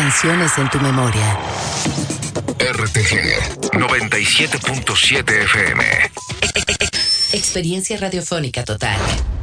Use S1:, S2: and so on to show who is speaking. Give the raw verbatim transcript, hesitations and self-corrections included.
S1: emisiones en tu memoria.
S2: R T G noventa y siete punto siete F M.
S1: Experiencia radiofónica total.